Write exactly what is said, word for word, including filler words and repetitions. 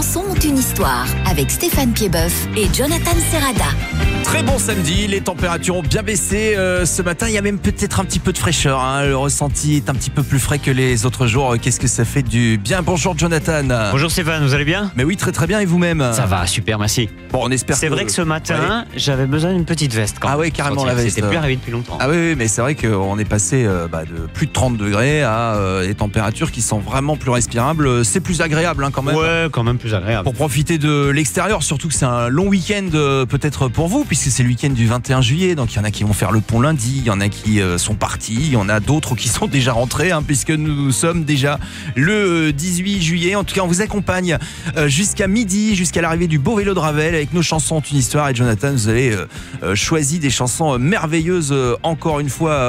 chansons ont une histoire avec Stéphane Piedboeuf et Jonathan Serrada. Très bon samedi, les températures ont bien baissé euh, ce matin, il y a même peut-être un petit peu de fraîcheur, hein. Le ressenti est un petit peu plus frais que les autres jours. Qu'est-ce que ça fait du bien. Bonjour Jonathan. Bonjour Stéphane, vous allez bien? Mais oui, très très bien, et vous-même? Ça va, super, merci. Bon, on espère. C'est que... vrai que ce matin, ouais. j'avais besoin d'une petite veste quand Ah même. oui, carrément la veste. C'était plus arrivé depuis longtemps. Ah oui, oui, mais c'est vrai qu'on est passé euh, bah, de plus de trente degrés à euh, des températures qui sont vraiment plus respirables. C'est plus agréable hein, quand même. Ouais, quand même plus agréable. Pour profiter de l'extérieur, surtout que c'est un long week-end euh, peut-être pour vous, puisque c'est le week-end du vingt et un juillet. Donc il y en a qui vont faire le pont lundi, il y en a qui euh, sont partis, il y en a d'autres qui sont déjà rentrés, hein, puisque nous sommes déjà le dix-huit juillet. En tout cas, on vous accompagne euh, jusqu'à midi, jusqu'à l'arrivée du beau vélo de Ravel avec nos chansons ont une histoire. Et Jonathan, vous avez euh, euh, choisi des chansons merveilleuses euh, encore une fois.